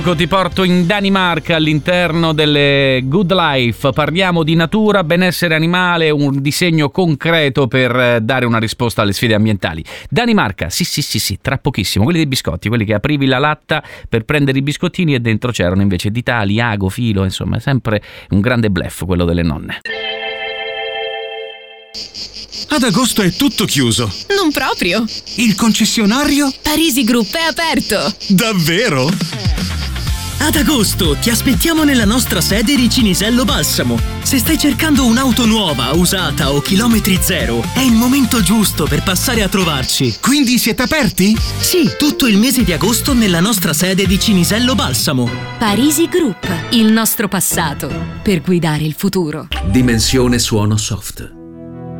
Ti porto in Danimarca all'interno delle Good Life. Parliamo di natura, benessere animale, un disegno concreto per dare una risposta alle sfide ambientali. Danimarca, sì, tra pochissimo. Quelli dei biscotti, quelli che aprivi la latta per prendere i biscottini e dentro c'erano invece ditali, ago, filo, insomma, sempre un grande bluff quello delle nonne. Ad agosto è tutto chiuso. Non proprio. Il concessionario? Parisi Group è aperto. Davvero? Ad agosto ti aspettiamo nella nostra sede di Cinisello Balsamo. Se stai cercando un'auto nuova, usata o chilometri zero, è il momento giusto per passare a trovarci. Quindi siete aperti? Sì, tutto il mese di agosto nella nostra sede di Cinisello Balsamo. Parisi Group, il nostro passato per guidare il futuro. Dimensione suono soft.